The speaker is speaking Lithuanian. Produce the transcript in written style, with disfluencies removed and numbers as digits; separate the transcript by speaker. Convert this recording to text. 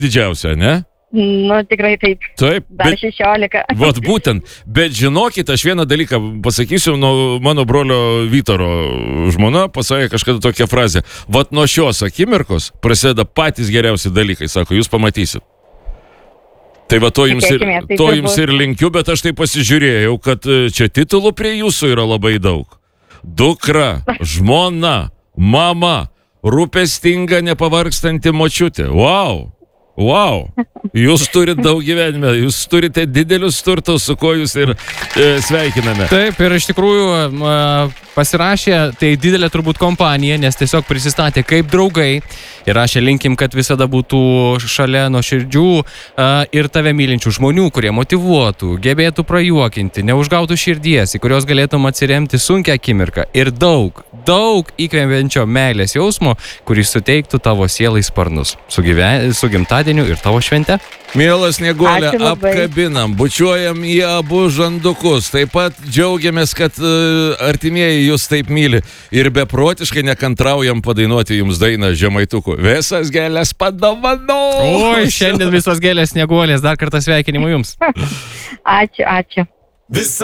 Speaker 1: didžiausia, ne?
Speaker 2: Nu, tikrai taip.
Speaker 1: Taip,
Speaker 2: Dar 16.
Speaker 1: Vat būtent, bet žinokit, aš vieną dalyką pasakysiu, mano brolio Vytaro žmona pasakė kažkada tokią frazę, vat nuo šios akimirkos prasideda patys geriausi dalykai, sako, jūs pamatysit. Tai va to jums ir linkiu, bet aš tai pasižiūrėjau, kad čia titulų prie jūsų yra labai daug. Dukra, žmona, mama, rūpestinga, nepavargstanti močiutė. Wow, jūs turite daug gyvenime, jūs turite didelius turtus, su kuo jūs ir sveikiname.
Speaker 3: Taip, ir iš tikrųjų pasirašė, tai didelė turbūt kompanija, nes tiesiog prisistatė kaip draugai ir rašė linkim, kad visada būtų šalia nuoširdžių ir tave mylinčių žmonių, kurie motyvuotų, gebėtų prajuokinti, neužgautų širdies, į kurios galėtum atsiremti sunkią akimirką ir daug įkvepiančio meilės jausmo, kuris suteiktų tavo sielai sparnus. Su gimtadieniu ir tavo švente.
Speaker 1: Mielas Snieguolė, apkabinam, bučiuojam į abu žandukus. Taip pat džiaugiamės, kad artimieji jūs taip myli ir beprotiškai nekantraujam padainuoti jums dainą Žemaitukų. Visas gėlės padovanau.
Speaker 3: Oi, šiandien visos gėlės Snieguolės. Dar kartą sveikinimų jums.
Speaker 2: Ačiū.